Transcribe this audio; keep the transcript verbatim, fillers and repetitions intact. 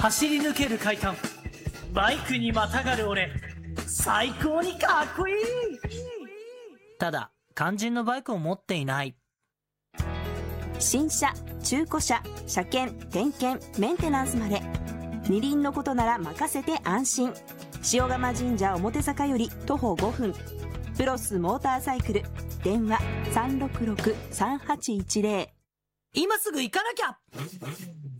走り抜ける快感、バイクにまたがる俺、最高にかっこいい。ただ肝心のバイクを持っていない。 新車、中古車、車検、点検、メンテナンスまで二輪のことなら任せて安心。塩釜神社表坂より徒歩ごふん、プロスモーターサイクル。電話 さんろくろく さんはちいちゼロ。 今すぐ行かなきゃ。